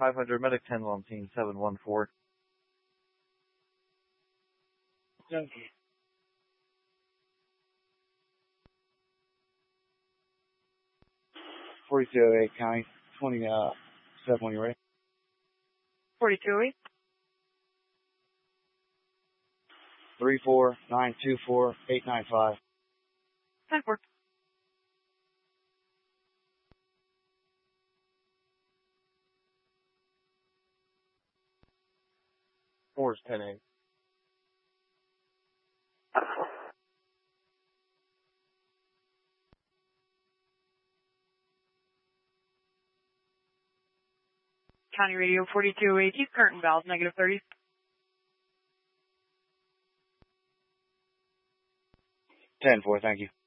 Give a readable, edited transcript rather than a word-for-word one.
500 medic 10 Lomtine 714. Thank you. 4208 County 27 when you're ready. 4208. 34924-895. 10-4. Four is 10-8. County Radio 4208, current valve, negative 30. 10-4, thank you.